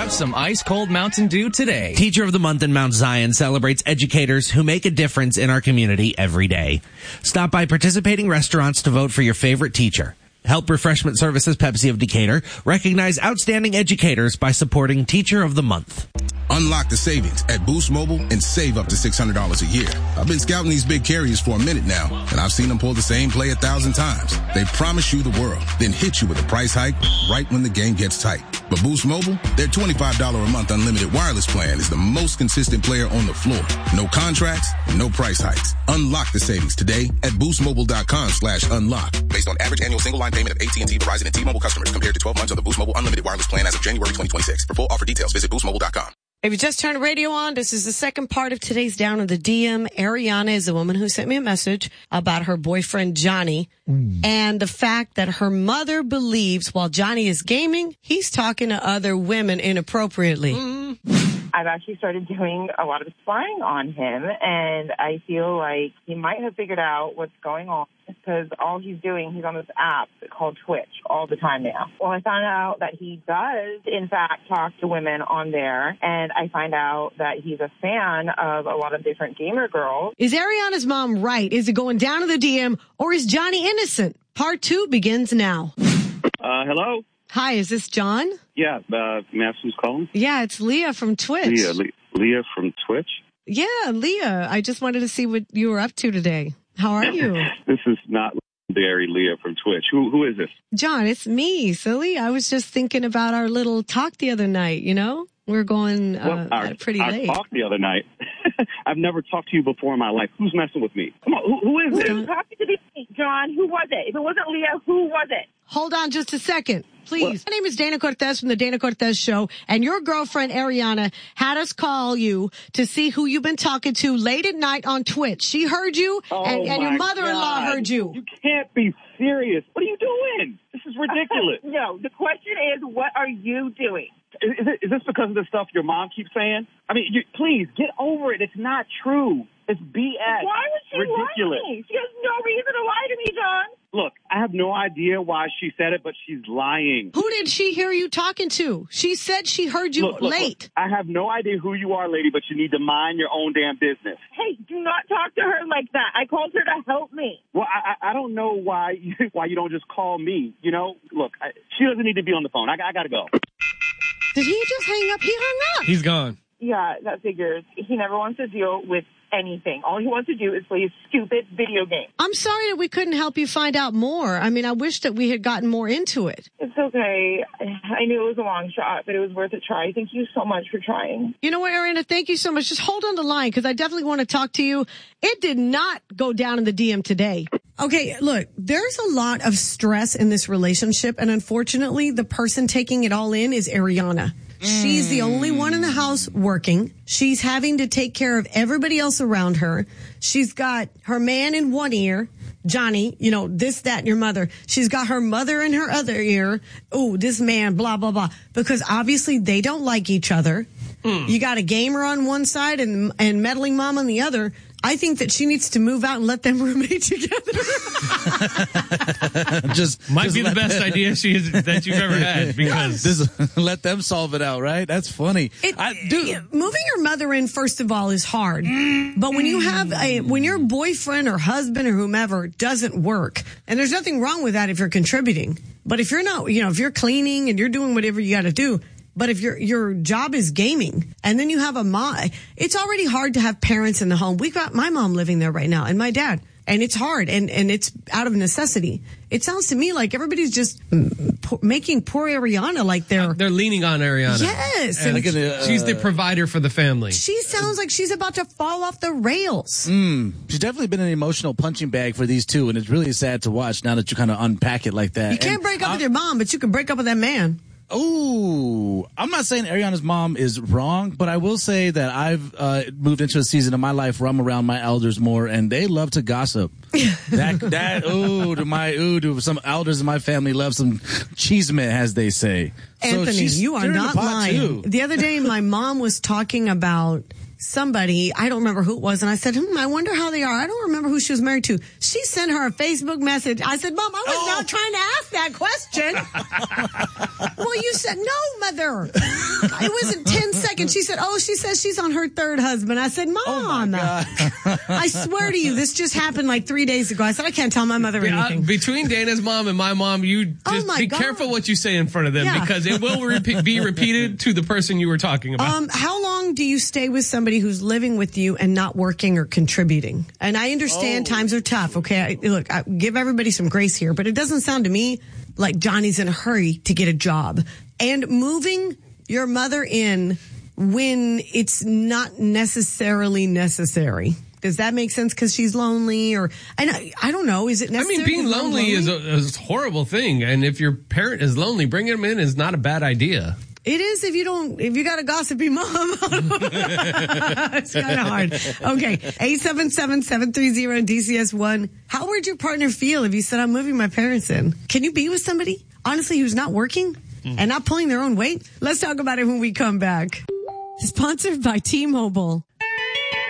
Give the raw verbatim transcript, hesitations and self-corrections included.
Have some ice-cold Mountain Dew today. Teacher of the Month in Mount Zion celebrates educators who make a difference in our community every day. Stop by participating restaurants to vote for your favorite teacher. Help Refreshment Services Pepsi of Decatur recognize outstanding educators by supporting Teacher of the Month. Unlock the savings at Boost Mobile and save up to six hundred dollars a year. I've been scouting these big carriers for a minute now, and I've seen them pull the same play a thousand times. They promise you the world, then hit you with a price hike right when the game gets tight. But Boost Mobile, their twenty-five dollars a month unlimited wireless plan is the most consistent player on the floor. No contracts, no price hikes. Unlock the savings today at boostmobile.com slash unlock. Based on average annual single line payment of A T and T, Verizon, and T-Mobile customers compared to twelve months of the Boost Mobile unlimited wireless plan as of January twenty twenty-six. For full offer details, visit boost mobile dot com. If you just turned the radio on, this is the second part of today's Down in the D M. Ariana is a woman who sent me a message about her boyfriend, Johnny, mm. and the fact that her mother believes while Johnny is gaming, he's talking to other women inappropriately. Mm. I've actually started doing a lot of spying on him, and I feel like he might have figured out what's going on because all he's doing, he's on this app called Twitch all the time now. Well, I found out that he does, in fact, talk to women on there, and I find out that he's a fan of a lot of different gamer girls. Is Ariana's mom right? Is it going down to the D M, or is Johnny innocent? Part two begins now. Uh, hello? Hi, is this John? Yeah, uh, may I ask who's calling? Yeah, it's Leah from Twitch. Leah, Le- Leah from Twitch? Yeah, Leah. I just wanted to see what you were up to today. How are you? This is not legendary Leah from Twitch. Who Who is this? John, it's me, silly. I was just thinking about our little talk the other night, you know? We're going uh, well, our, pretty our late. Our talk the other night. I've never talked to you before in my life. Who's messing with me? Come on, who, who is Who's this? talking to me, John? Who was it? If it wasn't Leah, who was it? Hold on just a second, please. What? My name is Dana Cortez from the Dana Cortez Show, and your girlfriend, Ariana, had us call you to see who you've been talking to late at night on Twitch. She heard you, oh and, and your mother-in-law God. heard you. You can't be serious. What are you doing? This is ridiculous. Uh, no, the question is, what are you doing? Is, is, it, is this because of the stuff your mom keeps saying? I mean, you, please, get over it. It's not true. It's B S. Why would she ridiculous. lie to me? She has no reason to lie to me, John. Look, I have no idea why she said it, but she's lying. Who did she hear you talking to? She said she heard you look, look, late. Look, I have no idea who you are, lady, but you need to mind your own damn business. Hey, do not talk to her like that. I called her to help me. Well, I, I don't know why you, why you don't just call me. You know, look, I, she doesn't need to be on the phone. I, I got to go. Did he just hang up? He hung up. He's gone. Yeah, that figures. He never wants to deal with anything. All he wants to do is play a stupid video game. I'm sorry that we couldn't help you find out more. I mean, I wish that we had gotten more into it. It's okay. I knew it was a long shot, but it was worth a try. Thank you so much for trying. You know what, Ariana? Thank you so much. Just hold on the line because I definitely want to talk to you. It did not go down in the D M today. Okay, look, there's a lot of stress in this relationship, and unfortunately, the person taking it all in is Ariana. She's the only one in the house working. She's having to take care of everybody else around her. She's got her man in one ear, Johnny, you know, this, that, and your mother. She's got her mother in her other ear. Oh, this man, blah, blah, blah. Because obviously they don't like each other. Mm. You got a gamer on one side and and meddling mom on the other. I think that she needs to move out and let them roommate together. just might just be the best them. idea she is, that you've ever had because just let them solve it out, right? That's funny. It, I, dude, moving your mother in, first of all, is hard. But when you have a when your boyfriend or husband or whomever doesn't work, and there's nothing wrong with that if you're contributing. But if you're not, you know, if you're cleaning and you're doing whatever you got to do. But if your your job is gaming and then you have a mom, it's already hard to have parents in the home. We've got my mom living there right now and my dad. And it's hard and, and it's out of necessity. It sounds to me like everybody's just po- making poor Ariana like they're... They're leaning on Ariana. Yes. And and uh, she's the provider for the family. She sounds like she's about to fall off the rails. Mm, she's definitely been an emotional punching bag for these two. And it's really sad to watch now that you kind of unpack it like that. You can't and break up I- with your mom, but you can break up with that man. Oh, I'm not saying Ariana's mom is wrong, but I will say that I've uh, moved into a season of my life where I'm around my elders more, and they love to gossip. that that ooh, to my ooh, to some elders in my family love some cheeseman, as they say. Anthony, so she's you are stirring not the pot lying. too. The other day, my mom was talking about somebody, I don't remember who it was, and I said, hmm, I wonder how they are. I don't remember who she was married to. She sent her a Facebook message. I said, Mom, I was Oh. not trying to ask that question. Well, you said, no, Mother. It wasn't ten seconds. She said, oh, she says she's on her third husband. I said, Mom, Oh, I swear to you, this just happened like three days ago. I said, I can't tell my mother Yeah, anything. between Dana's mom and my mom, you Oh just my be God. careful what you say in front of them Yeah. because it will repeat, be repeated to the person you were talking about. Um, how long do you stay with somebody who's living with you and not working or contributing? And I understand Oh. times are tough. Okay, I, look, I give everybody some grace here, but it doesn't sound to me like Johnny's in a hurry to get a job and moving your mother in when it's not necessarily necessary. Does that make sense? Because she's lonely, or and I, I don't know. Is it I necessary? mean, being to be lonely is a, is a horrible thing, and if your parent is lonely, bringing them in is not a bad idea. It is if you don't, if you got a gossipy mom. It's kind of hard. Okay. eight seven seven, seven three zero, D C S one. How would your partner feel if you said, I'm moving my parents in? Can you be with somebody, honestly, who's not working and not pulling their own weight? Let's talk about it when we come back. Sponsored by T-Mobile.